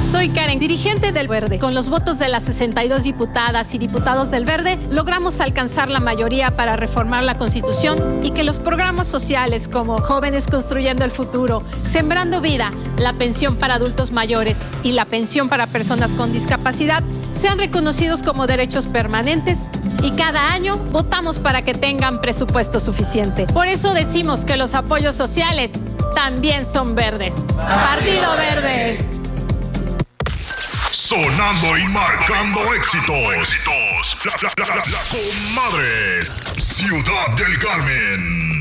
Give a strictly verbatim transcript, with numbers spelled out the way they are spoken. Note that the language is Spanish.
Soy Karen, dirigente del Verde. Con los votos de las sesenta y dos diputadas y diputados del Verde, logramos alcanzar la mayoría para reformar la Constitución y que los programas sociales como Jóvenes Construyendo el Futuro, Sembrando Vida, la pensión para adultos mayores y la pensión para personas con discapacidad sean reconocidos como derechos permanentes y cada año votamos para que tengan presupuesto suficiente. Por eso decimos que los apoyos sociales también son verdes. Partido Verde. Sonando y marcando éxitos. La, la, la, la, la comadre. Ciudad del Carmen.